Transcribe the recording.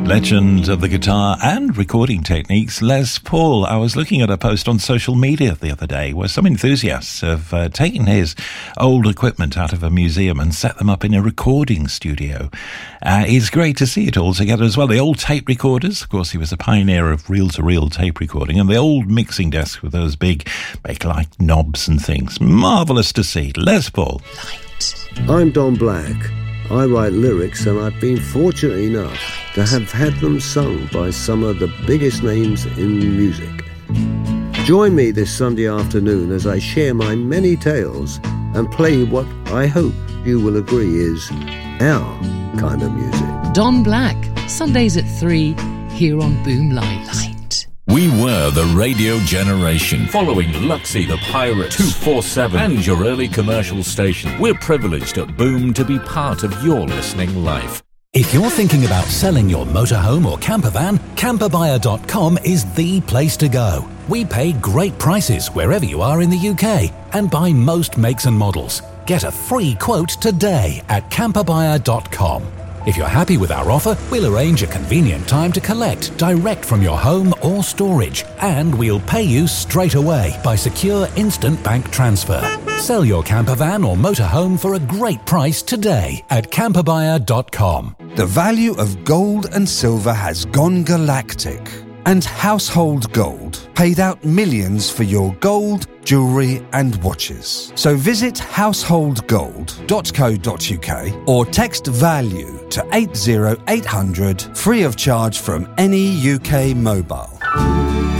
Legend of the guitar and recording techniques, Les Paul. I was looking at a post on social media the other day where some enthusiasts have taken his old equipment out of a museum and set them up in a recording studio. It's great to see it all together as well. The old tape recorders, of course, he was a pioneer of reel-to-reel tape recording, and the old mixing desk with those big Bakelite knobs and things. Marvellous to see. Les Paul. Light. I'm Don Black. I write lyrics, and I've been fortunate enough to have had them sung by some of the biggest names in music. Join me this Sunday afternoon as I share my many tales and play what I hope you will agree is our kind of music. Don Black, Sundays at 3, here on Boom Light. We were the radio generation, following Luxy the Pirate, 247 and your early commercial station. We're privileged at Boom to be part of your listening life. If you're thinking about selling your motorhome or camper van, camperbuyer.com is the place to go. We pay great prices wherever you are in the UK and buy most makes and models. Get a free quote today at camperbuyer.com. If you're happy with our offer, we'll arrange a convenient time to collect direct from your home or storage, and we'll pay you straight away by secure instant bank transfer. Sell your camper van or motorhome for a great price today at camperbuyer.com. The value of gold and silver has gone galactic, and Household Gold paid out millions for your gold, jewellery and watches. So visit householdgold.co.uk or text VALUE to 80800 free of charge from any UK mobile.